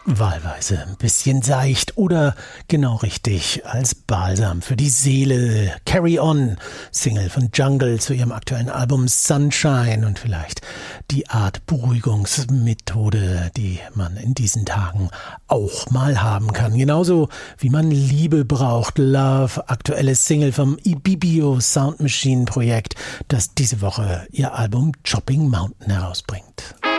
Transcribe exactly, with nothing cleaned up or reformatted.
Wahlweise ein bisschen seicht oder genau richtig als Balsam für die Seele. Carry On, Single von Jungle zu ihrem aktuellen Album Sunshine und vielleicht die Art Beruhigungsmethode, die man in diesen Tagen auch mal haben kann. Genauso wie man Liebe braucht. Love, aktuelle Single vom Ibibio Sound Machine Projekt, das diese Woche ihr Album Chopping Mountain herausbringt.